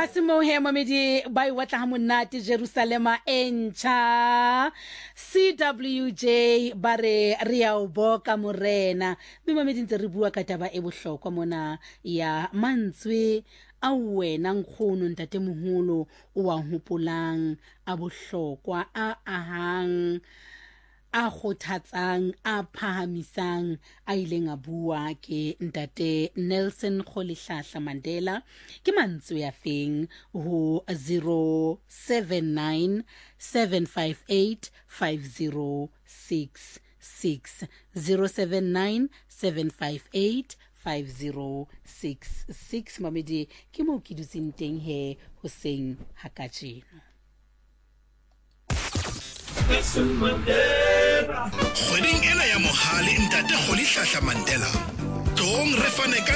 Kasimo he mamedi bai watla ha monate Jerusalema encha CWJ bare ria o boka morena be mamedi ntse re bua ka taba e bohlokwa mona ya mantswe a wena nkgono ntate moholo o wa hopolang a bohlokwa a ahang a khothatsang a phahamisang a ileng a bua ke ntate Nelson Rolihlahla Mandela ke mantswe ya feng ho 079 758 5066 079 758 5066 mamedi ke mo ke dutseng teng he hoseng hakajeno Kgweding ena ya mohale ntate Rolihlahla Mandela tong re fane ka